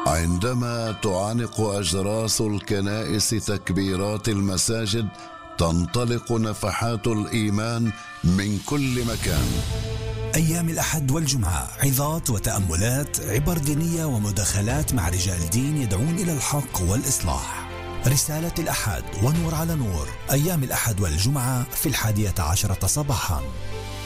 عندما تعانق أجراس الكنائس تكبيرات المساجد، تنطلق نفحات الإيمان من كل مكان. أيام الأحد والجمعة عظات وتأملات، عبر دينية ومداخلات مع رجال دين يدعون إلى الحق والإصلاح. رسالة الأحد ونور على نور، أيام الأحد والجمعة في 11 صباحا.